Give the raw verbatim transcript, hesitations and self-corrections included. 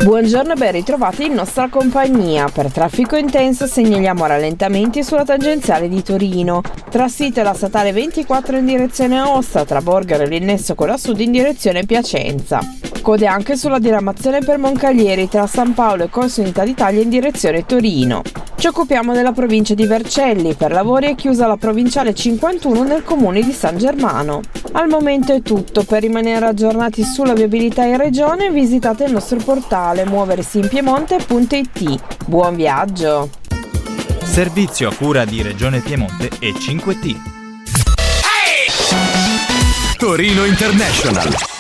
Buongiorno e ben ritrovati in nostra compagnia. Per traffico intenso segnaliamo rallentamenti sulla tangenziale di Torino. Tra Sito e la statale ventiquattro in direzione Aosta, tra Borgaro e l'innesso con la Sud in direzione Piacenza. Code anche sulla diramazione per Moncalieri tra San Paolo e Corso Unità d'Italia in direzione Torino. Ci occupiamo della provincia di Vercelli. Per lavori è chiusa la provinciale cinquantuno nel comune di San Germano. Al momento è tutto. Per rimanere aggiornati sulla viabilità in regione visitate il nostro portale muoversinpiemonte punto it. Buon viaggio! Servizio a cura di Regione Piemonte e cinque T. Torino International.